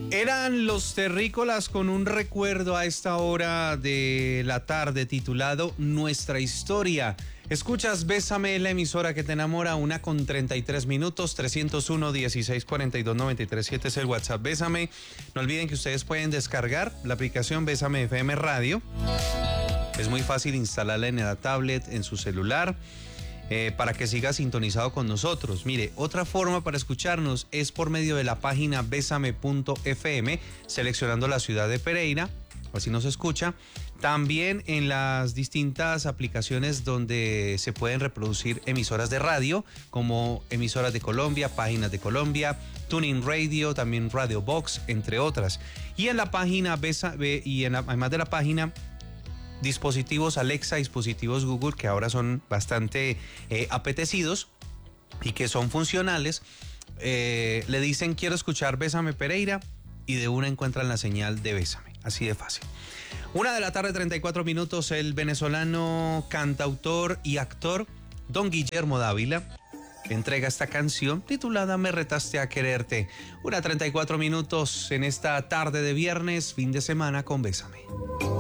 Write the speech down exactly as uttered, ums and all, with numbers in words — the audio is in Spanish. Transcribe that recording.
Eran los terrícolas con un recuerdo a esta hora de la tarde titulado Nuestra Historia. Escuchas Bésame, la emisora que te enamora, una con treinta y tres minutos, trescientos uno, dieciséis cuarenta y dos, noventa y tres siete es el WhatsApp Bésame. No olviden que ustedes pueden descargar la aplicación Bésame F M Radio. Es muy fácil instalarla en la tablet, en su celular. Eh, para que siga sintonizado con nosotros. Mire, otra forma para escucharnos es por medio de la página besame punto f m, seleccionando la ciudad de Pereira, así nos escucha. También en las distintas aplicaciones donde se pueden reproducir emisoras de radio, como Emisoras de Colombia, Páginas de Colombia, Tuning Radio, también Radio Box, entre otras. Y en la página Besame, y en la, además de la página, dispositivos Alexa, dispositivos Google, que ahora son bastante eh, apetecidos y que son funcionales, eh, le dicen quiero escuchar Bésame Pereira y de una encuentran la señal de Bésame, así de fácil. Una de la tarde, treinta y cuatro minutos, el venezolano cantautor y actor Don Guillermo Dávila entrega esta canción titulada Me retaste a quererte. Una treinta y cuatro minutos en esta tarde de viernes, fin de semana con Bésame.